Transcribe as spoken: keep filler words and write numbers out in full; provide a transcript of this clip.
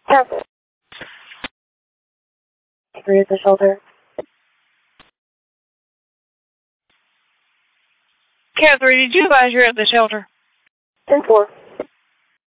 Cancel. Three at the shelter. Catherine, did you advise you're at the shelter? ten four.